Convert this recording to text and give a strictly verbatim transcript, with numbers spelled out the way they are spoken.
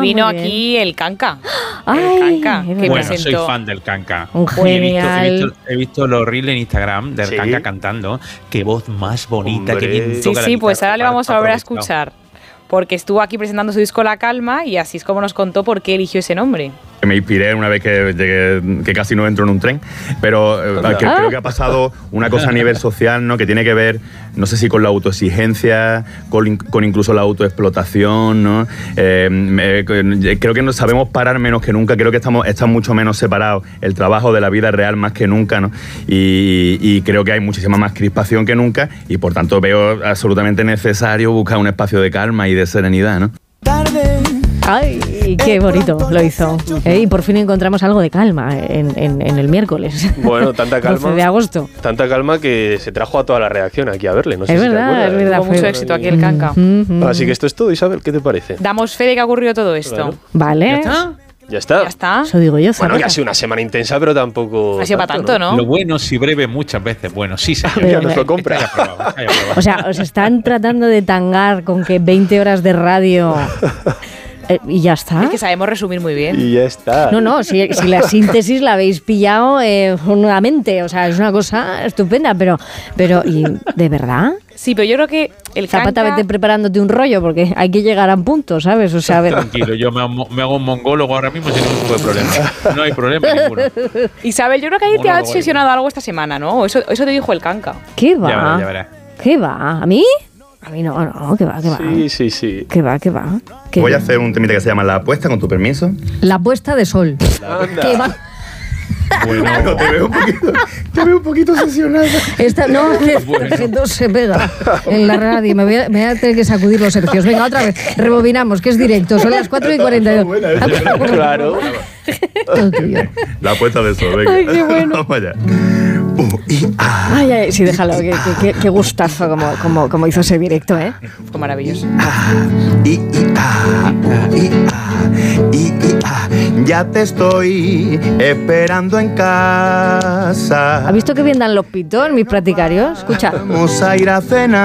vino aquí el Canca. Ay, el Canca que bueno, presentó. soy fan del Canca. Un genial. He visto, he, visto, he visto los reels en Instagram del ¿Sí? Canca cantando. Qué voz más bonita, Hombre. qué bien Sí, toca la sí, pues guitarra, ahora le vamos a volver a aprovechado. escuchar. Porque estuvo aquí presentando su disco La Calma y así es como nos contó por qué eligió ese nombre. Me inspiré una vez que, llegué, que casi no entro en un tren, pero eh, que, creo que ha pasado una cosa a nivel social, ¿no? Que tiene que ver, no sé si con la autoexigencia, con, con incluso la autoexplotación, ¿no? Eh, me, creo que nos sabemos parar menos que nunca, creo que estamos, están mucho menos separados el trabajo de la vida real más que nunca, ¿no? Y, y creo que hay muchísima más crispación que nunca y por tanto veo absolutamente necesario buscar un espacio de calma y de serenidad, ¿no? Ay, qué bonito lo hizo. Eh, y por fin encontramos algo de calma en, en, en el miércoles. Bueno, tanta calma. doce de agosto. Tanta calma que se trajo a toda la redacción aquí a verle. No sé Es si te verdad, acuerdas. es verdad. Tuvo mucho fue- éxito aquí el Canca. Mm, mm, Así que esto es todo, Isabel, ¿qué te parece? Damos fe de que ha ocurrido todo esto. Claro. Vale. ¿Ya está? Ya está. Ya está. Eso digo yo, Bueno, que Zarata. ha sido una semana intensa, pero tampoco. Ha sido para tanto, ¿no? Lo bueno, si breve, muchas veces. Bueno, sí, señor. Pero- Ya nos lo compra. Está ya probado, está ya probado. O sea, os están tratando de tangar con que veinte horas de radio eh, y ya está. Es que sabemos resumir muy bien. Y ya está. No, no, si, si la síntesis la habéis pillado eh, nuevamente, o sea, es una cosa estupenda, pero, pero ¿y de verdad? Sí, pero yo creo que el Zapata, Canca... vete preparándote un rollo, porque hay que llegar a un punto, ¿sabes? O sea, a ver. Tranquilo, yo me hago, me hago un mongólogo ahora mismo sin ningún tipo de problema. No hay problema ninguno. Isabel, yo creo que ahí te ha Monólogo, obsesionado algo esta semana, ¿no? O Eso, eso te dijo el Canca. ¿Qué va? Ya verás, ya verás. ¿Qué va? ¿A mí? A mí no, no, ¿qué va? ¿Qué va? Sí, sí, sí. ¿Qué va? ¿Qué va? ¿Qué Voy a hacer un temita que se llama La Apuesta, con tu permiso. La puesta de sol. Anda. ¿Qué va? Bueno, te veo un poquito, te veo un poquito obsesionada. Esta, no, que, que no se pega en la radio. Me voy, a, me voy a tener que sacudir los hercios. Venga, otra vez. Rebobinamos, que es directo. Son las cuatro y cuarenta y dos. Claro. Todo tuyo. La Apuesta de Sol, venga. Ay, qué bueno. Vamos allá. Uh, y, ah. Ay, ay, sí, déjalo. Qué, qué, qué gustazo como, como, como hizo ese directo, ¿eh? Fue maravilloso. Y, y, ah, uh, y, ah, y, y, ah. Ya te estoy esperando en casa. ¿Has visto que bien dan los pitos mis practicarios? Escucha. Vamos a ir a cenar.